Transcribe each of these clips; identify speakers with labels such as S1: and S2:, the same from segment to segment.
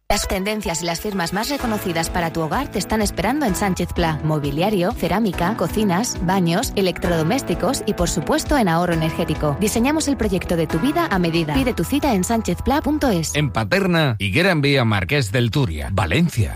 S1: Las tendencias y las firmas más reconocidas para tu hogar te están esperando en Sánchez Pla. Mobiliario, cerámica, cocinas, baños, electrodomésticos y, por supuesto, en ahorro energético. Diseñamos el proyecto de tu vida a medida. Pide tu cita en sanchezpla.es.
S2: En Paterna, Higuera en Vía Marqués del Turia, Valencia.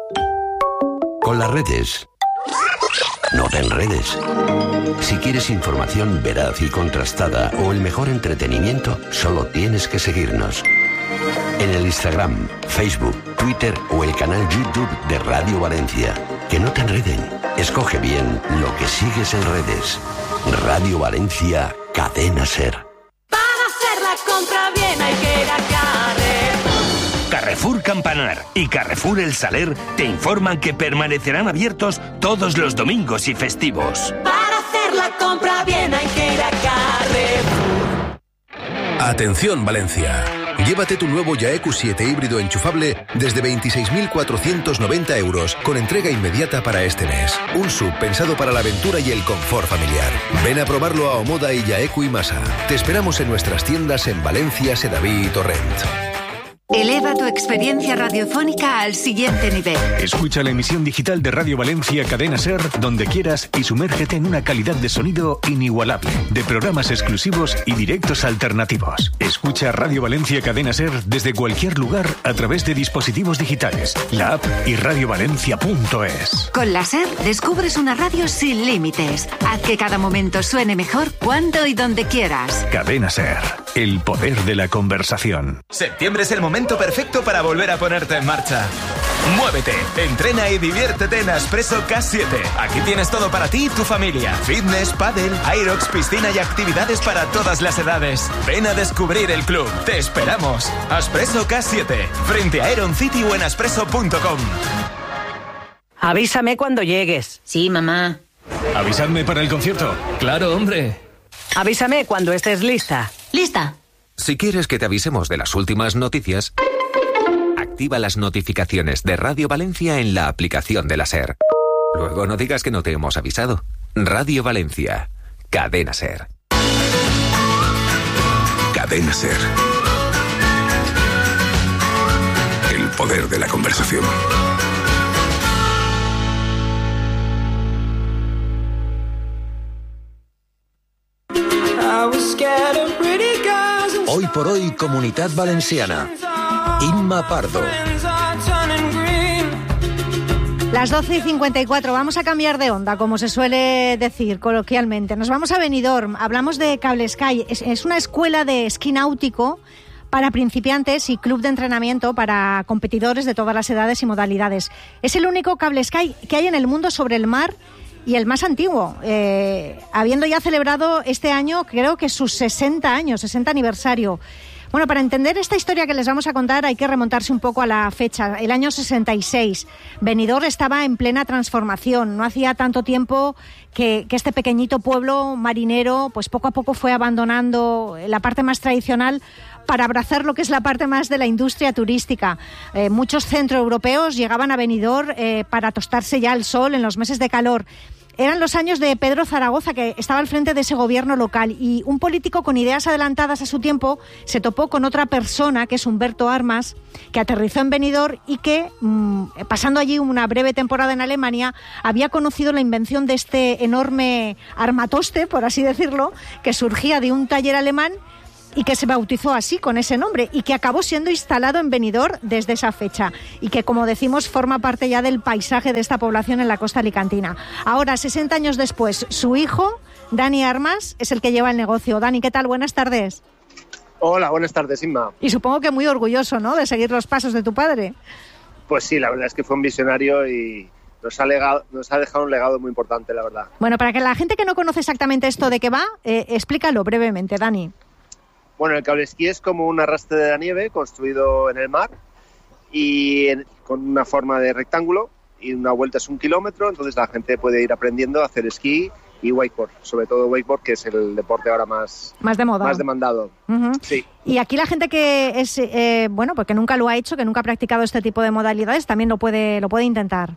S3: Con las redes, no te enredes. Si quieres información veraz y contrastada o el mejor entretenimiento, solo tienes que seguirnos. En el Instagram, Facebook, Twitter o el canal YouTube de Radio Valencia. Que no te enreden. Escoge bien lo que sigues en redes. Radio Valencia, Cadena SER.
S4: Para hacer la compra bien hay que ir a Carrefour.
S5: Carrefour Campanar y Carrefour El Saler te informan que permanecerán abiertos todos los domingos y festivos.
S4: Para hacer la compra bien hay que ir a Carrefour.
S6: Atención Valencia. Llévate tu nuevo Yaeku 7 híbrido enchufable desde 26.490 euros, con entrega inmediata para este mes. Un SUV pensado para la aventura y el confort familiar. Ven a probarlo a Omoda y Yaeku y Masa. Te esperamos en nuestras tiendas en Valencia, Sedaví y Torrent.
S7: Eleva tu experiencia radiofónica al siguiente nivel.
S8: Escucha la emisión digital de Radio Valencia Cadena SER donde quieras y sumérgete en una calidad de sonido inigualable, de programas exclusivos y directos alternativos. Escucha Radio Valencia Cadena SER desde cualquier lugar a través de dispositivos digitales, la app y radiovalencia.es.
S7: Con la SER descubres una radio sin límites. Haz que cada momento suene mejor cuando y donde quieras.
S8: Cadena SER, el poder de la conversación.
S9: Septiembre es el momento perfecto para volver a ponerte en marcha. Muévete, entrena y diviértete en Aspresso K7. Aquí tienes todo para ti y tu familia. Fitness, pádel, aerox, piscina y actividades para todas las edades. Ven a descubrir el club. Te esperamos. Aspresso K7, frente a Aeron City o en aspresso.com.
S10: Avísame cuando llegues.
S11: Sí, mamá.
S8: ¿Avisadme para el concierto?
S2: Claro, hombre.
S10: Avísame cuando estés lista.
S11: ¿Lista?
S12: Si quieres que te avisemos de las últimas noticias, activa las notificaciones de Radio Valencia en la aplicación de la SER. Luego no digas que no te hemos avisado. Radio Valencia, Cadena SER.
S6: Cadena SER. El poder de la conversación.
S13: Hoy por hoy, Comunidad Valenciana. Inma Pardo.
S14: Las 12:54, vamos a cambiar de onda, como se suele decir coloquialmente. Nos vamos a Benidorm, hablamos de Cable Sky. Es una escuela de esquí náutico para principiantes y club de entrenamiento para competidores de todas las edades y modalidades. Es el único Cable Sky que hay en el mundo sobre el mar y el más antiguo, habiendo ya celebrado este año, creo que sus 60 aniversario. Bueno, para entender esta historia que les vamos a contar hay que remontarse un poco a la fecha, el año 66. Benidorm estaba en plena transformación, no hacía tanto tiempo que este pequeñito pueblo marinero pues poco a poco fue abandonando la parte más tradicional para abrazar lo que es la parte más de la industria turística. Muchos centroeuropeos llegaban a Benidorm para tostarse ya al sol en los meses de calor. Eran los años de Pedro Zaragoza, que estaba al frente de ese gobierno local, y un político con ideas adelantadas a su tiempo se topó con otra persona, que es Humberto Armas, que aterrizó en Benidorm y que, pasando allí una breve temporada en Alemania, había conocido la invención de este enorme armatoste, por así decirlo, que surgía de un taller alemán y que se bautizó así, con ese nombre, y que acabó siendo instalado en Benidorm desde esa fecha, y que, como decimos, forma parte ya del paisaje de esta población en la costa alicantina. Ahora, 60 años después, su hijo, Dani Armas, es el que lleva el negocio. Dani, ¿qué tal? Buenas tardes.
S15: Hola, buenas tardes, Inma.
S14: Y supongo que muy orgulloso, ¿no?, de seguir los pasos de tu padre.
S15: Pues sí, la verdad es que fue un visionario y nos ha dejado un legado muy importante, la verdad.
S14: Bueno, para que la gente que no conoce exactamente esto de qué va, explícalo brevemente, Dani.
S15: Bueno, el cable esquí es como un arrastre de la nieve construido en el mar y con una forma de rectángulo, y una vuelta es 1 kilómetro, entonces la gente puede ir aprendiendo a hacer esquí y wakeboard, sobre todo wakeboard, que es el deporte ahora más
S14: de moda,
S15: más demandado.
S14: Uh-huh.
S15: Sí.
S14: Y aquí la gente que es porque nunca lo ha hecho, que nunca ha practicado este tipo de modalidades, también lo puede intentar.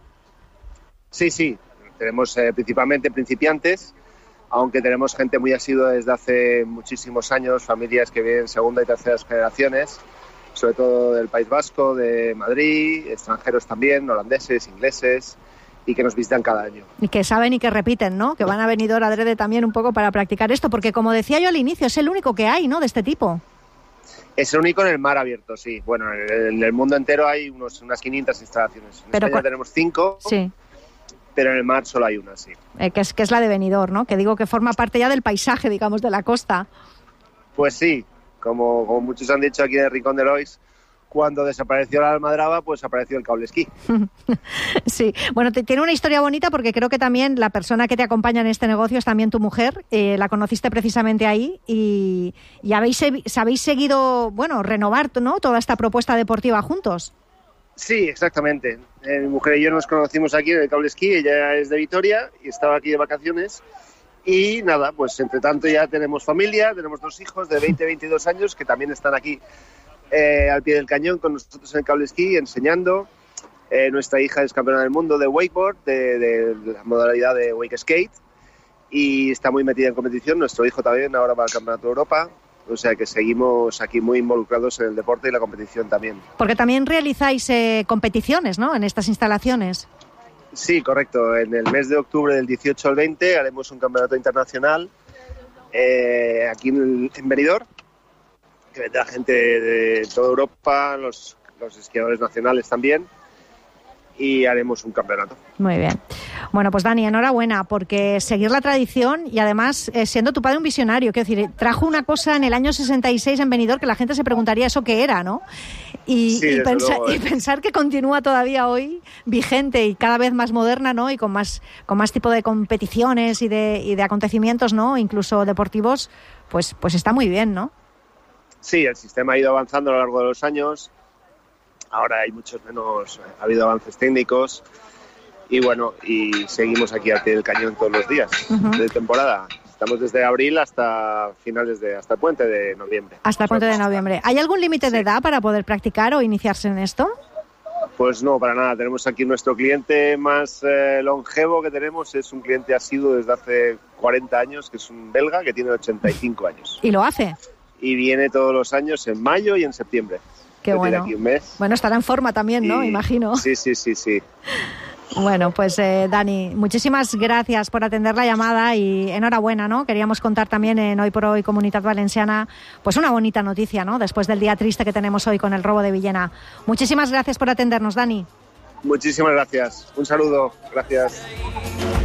S15: Sí, tenemos principalmente principiantes, aunque tenemos gente muy asidua desde hace muchísimos años, familias que vienen segunda y terceras generaciones, sobre todo del País Vasco, de Madrid, extranjeros también, holandeses, ingleses, y que nos visitan cada año.
S14: Y que saben y que repiten, ¿no? Que van a Benidorm adrede también un poco para practicar esto, porque como decía yo al inicio, es el único que hay, ¿no?, de este tipo.
S15: Es el único en el mar abierto, sí. Bueno, en el mundo entero hay unas 500 instalaciones. En España tenemos 5,
S14: sí,
S15: pero en el mar solo hay una, sí.
S14: Que es la de Benidorm, ¿no? Que digo que forma parte ya del paisaje, digamos, de la costa.
S15: Pues sí, como muchos han dicho aquí en el Rincón de Lois, cuando desapareció la almadraba, pues apareció el cable esquí.
S14: Sí, bueno, tiene una historia bonita porque creo que también la persona que te acompaña en este negocio es también tu mujer. La conociste precisamente ahí y habéis seguido, bueno, renovar, ¿no?, toda esta propuesta deportiva juntos.
S15: Sí, exactamente. Mi mujer y yo nos conocimos aquí en el cable esquí. Ella es de Vitoria y estaba aquí de vacaciones. Y nada, pues entre tanto ya tenemos familia, tenemos 2 hijos de 20 y 22 años que también están aquí al pie del cañón con nosotros en el cable esquí enseñando. Nuestra hija es campeona del mundo de wakeboard, de la modalidad de wake skate, y está muy metida en competición. Nuestro hijo también ahora va al Campeonato de Europa, o sea que seguimos aquí muy involucrados en el deporte y la competición también.
S14: Porque también realizáis competiciones, ¿no?, en estas instalaciones.
S15: Sí, correcto. En el mes de octubre del 18 al 20 haremos un campeonato internacional aquí en Benidorm, que vendrá gente de toda Europa, los esquiadores nacionales también, y haremos un campeonato.
S14: Muy bien. Bueno, pues Dani, enhorabuena, porque seguir la tradición y además siendo tu padre un visionario, quiero decir, trajo una cosa en el año 66 en Benidorm que la gente se preguntaría eso qué era, ¿no? Y pensar que continúa todavía hoy vigente y cada vez más moderna, ¿no?, y con más tipo de competiciones y de acontecimientos, ¿no?, incluso deportivos, pues está muy bien, ¿no?
S15: Sí, el sistema ha ido avanzando a lo largo de los años. Ahora hay ha habido avances técnicos y bueno, y seguimos aquí al pie del cañón todos los días de temporada. Estamos desde abril hasta hasta el puente de noviembre.
S14: Hasta el puente de noviembre. ¿Hay algún límite de edad para poder practicar o iniciarse en esto?
S15: Pues no, para nada. Tenemos aquí nuestro cliente más longevo que tenemos, es un cliente asiduo desde hace 40 años, que es un belga que tiene 85 años.
S14: ¿Y lo hace?
S15: Y viene todos los años en mayo y en septiembre.
S14: Qué bueno.
S15: Tiene aquí un mes.
S14: Bueno, estará en forma también, ¿no? Imagino.
S15: Sí.
S14: Bueno, pues Dani, muchísimas gracias por atender la llamada y enhorabuena, ¿no? Queríamos contar también en Hoy por Hoy Comunitat Valenciana pues una bonita noticia, ¿no?, después del día triste que tenemos hoy con el robo de Villena. Muchísimas gracias por atendernos, Dani.
S15: Muchísimas gracias. Un saludo. Gracias.